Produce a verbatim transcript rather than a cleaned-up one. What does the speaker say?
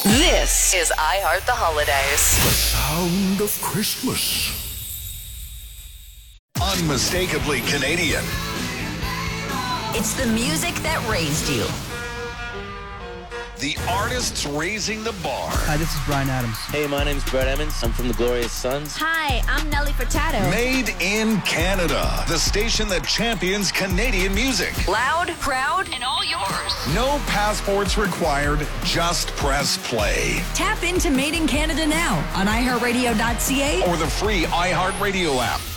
This is iHeart the Holidays. The sound of Christmas. Unmistakably Canadian. It's the music that raised you. The artists raising the bar. Hi, this is Bryan Adams. Hey, my name's Brett Emmons. I'm from the Glorious Sons. Hi, I'm Nelly Furtado. Made in Canada. The station that champions Canadian music. Loud, proud, and all yours. No passports required. Just press play. Tap into Made in Canada now on i heart radio dot c a Or the free iHeartRadio app.